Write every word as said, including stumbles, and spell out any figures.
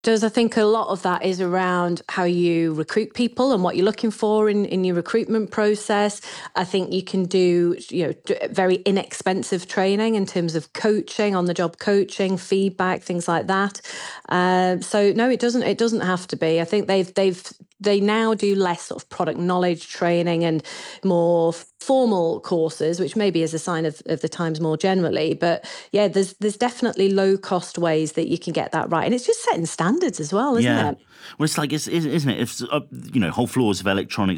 does. I think a lot of that is around how you recruit people and what you're looking for in, in your recruitment process. I think you can do, you know, very inexpensive training in terms of coaching, on the job coaching, feedback, things like that. Uh, so no, it doesn't. It doesn't have to be. I think they've they've they now do less sort of product knowledge training and more formal courses, which maybe is a sign of, of the times more generally. But yeah, there's there's definitely low cost ways that you can get that right, and it's just setting standards as well, isn't yeah. it? Well, it's like, it's, isn't it? If, uh, you know, whole floors of electronics